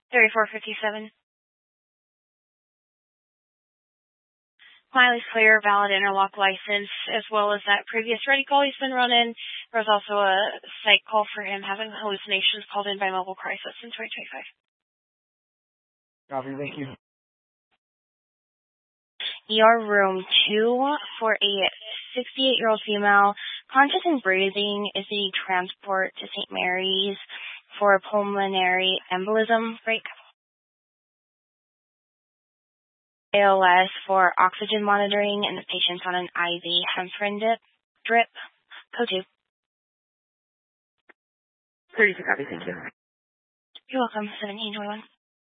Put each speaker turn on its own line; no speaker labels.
3457. Miley's clear, valid interlock license, as well as that previous ready call he's been running. There was also a psych call for him having hallucinations called in by Mobile Crisis in 2025.
Copy, thank you.
ER room 2 for a 68-year-old female, conscious and breathing, is needing transport to St. Mary's for a pulmonary embolism break. ALS for oxygen monitoring, and the patient's on an IV heparin drip. Code 2.
32 copy, thank you.
You're welcome. 1721.